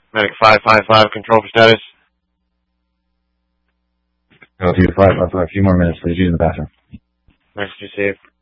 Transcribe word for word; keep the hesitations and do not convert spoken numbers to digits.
Medic five five five, control for status. Go to five five five, a few more minutes, please. Use the bathroom. Nice to see you.